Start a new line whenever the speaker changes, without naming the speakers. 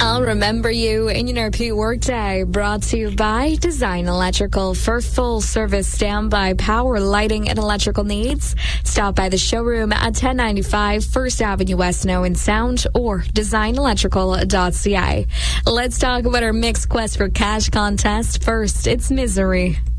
I'll remember you in your P Workday, brought to you by Design Electrical. For full service standby power, lighting, and electrical needs, stop by the showroom at 1095 First Avenue West in Sound or designelectrical.ca. Let's talk about our Mixed Quest for Cash contest. First, it's Misery.